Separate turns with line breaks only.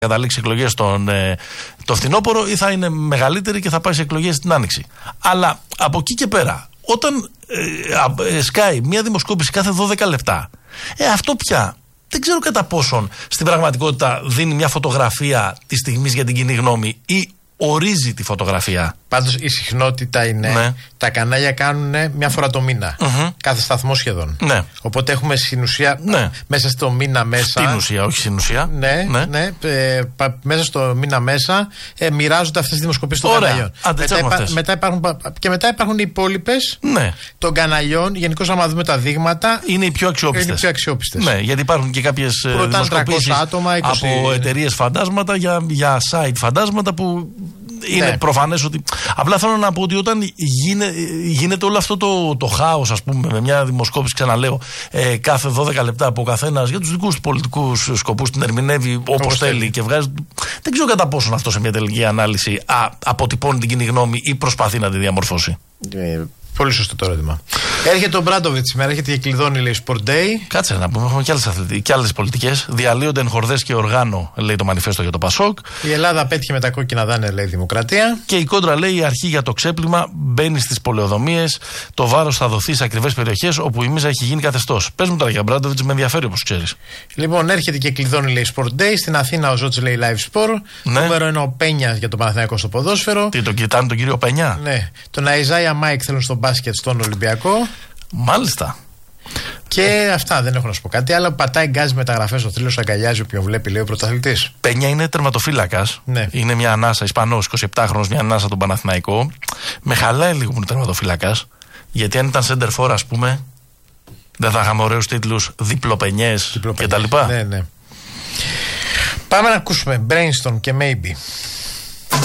καταλήξει εκλογές το φθινόπωρο ή θα είναι μεγαλύτερη και θα πάει σε εκλογές την Άνοιξη. Αλλά από εκεί και πέρα, όταν σκάει μια δημοσκόπηση κάθε 12 λεπτά, αυτό πια δεν ξέρω κατά πόσον στην πραγματικότητα δίνει μια φωτογραφία της στιγμής για την κοινή γνώμη ή ορίζει τη φωτογραφία.
Πάντως η συχνότητα είναι, τα κανάλια κάνουν μια φορά το μήνα. Κάθε σταθμό σχεδόν. Ναι. Οπότε έχουμε στην ουσία μέσα στο μήνα μέσα.
Στην ουσία, όχι στην ουσία.
Μέσα στο μήνα μέσα μοιράζονται αυτές τις δημοσκοπήσεις των καναλιών. Μετά υπάρχουν οι υπόλοιπες των καναλιών. Γενικώς, άμα δούμε τα δείγματα,
είναι οι πιο αξιόπιστες. Ναι, γιατί υπάρχουν και κάποιες δημοσκοπήσεις από εταιρείες φαντάσματα για site φαντάσματα που. Είναι προφανές ότι. Απλά θέλω να πω ότι όταν γίνεται όλο αυτό το χάος, ας πούμε, με μια δημοσκόπηση, ξαναλέω, κάθε 12 λεπτά από ο καθένας για τους δικούς του πολιτικούς σκοπούς την ερμηνεύει όπως θέλει και βγάζει. Δεν ξέρω κατά πόσον αυτό σε μια τελική ανάλυση αποτυπώνει την κοινή γνώμη ή προσπαθεί να τη διαμορφώσει.
Πολύ σωστό το ερώτημα. Έρχεται ο Μπράντοβιτς σήμερα, έρχεται και κλειδώνει, λέει, Sport Day.
Κάτσε να πούμε, έχουμε και άλλες πολιτικές. Διαλύονται εγχορδές και οργάνο, λέει το μανιφέστο για το Πασόκ.
Η Ελλάδα πέτυχε με τα κόκκινα δάνεια, λέει, Δημοκρατία.
Και η κόντρα, λέει, η αρχή για το ξέπλυμα μπαίνει στις πολεοδομίες. Το βάρος θα δοθεί σε ακριβές περιοχές όπου η μίζα έχει γίνει καθεστώς. Πες μου τώρα για Μπράντοβιτς, με ενδιαφέρει όπως ξέρεις.
Λοιπόν, έρχεται και κλειδώνει, λέει, Sport Day. Στην Αθήνα ο Ζώτης, λέει, Live Sport. Νούμερο 1 ο Πένια για το Παναθηναϊκό στο ποδόσφαιρο.
Τι, τον κοιτάνε τον κύριο Πένια.
Ναι. Τον Αϊζάια Μάικ θέλουν στον μπάσκετ στον Ολυμπιακό.
Μάλιστα.
Και αυτά, δεν έχω να σου πω κάτι άλλο. Πατάει γκάζι μεταγραφές, ο θρύλος αγκαλιάζει όποιον βλέπει, λέει ο πρωταθλητής.
Πένια είναι τερματοφύλακας. Ναι. Είναι μια ανάσα, Ισπανός, 27χρονος, μια ανάσα τον Παναθηναϊκό. Με χαλάει λίγο που είναι τερματοφύλακας. Γιατί αν ήταν center for, ας πούμε, δεν θα είχαμε ωραίους τίτλους, διπλοπενιές κτλ.
Ναι. Πάμε να ακούσουμε Brainstorm και Maybe.